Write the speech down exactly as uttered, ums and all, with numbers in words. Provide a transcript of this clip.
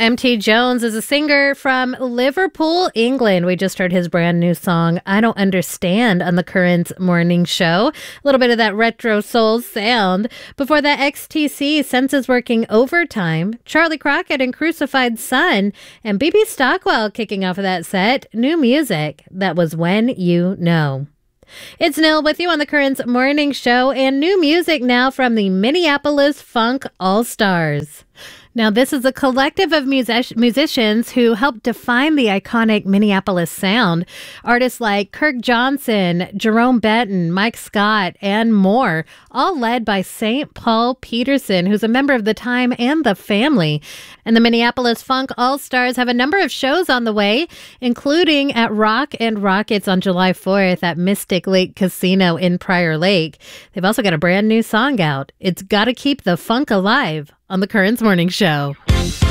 M T Jones is a singer from Liverpool, England. We just heard his brand new song, I Don't Understand, on the Current Morning Show. A little bit of that retro soul sound. Before that, X T C, Senses Working Overtime, Charlie Crockett and Crucified Son, and B B Stockwell kicking off of that set. New music, that was When You Know. It's Nil with you on the Current Morning Show, and new music now from the Minneapolis Funk All-Stars. Now, this is a collective of music- musicians who helped define the iconic Minneapolis sound. Artists like Kirk Johnson, Jerome Benton, Mike Scott, and more, all led by Saint Paul Peterson, who's a member of The Time and The Family. And the Minneapolis Funk All-Stars have a number of shows on the way, including at Rock and Rockets on July fourth at Mystic Lake Casino in Prior Lake. They've also got a brand new song out. It's Gotta Keep the Funk Alive on the Current Morning Show.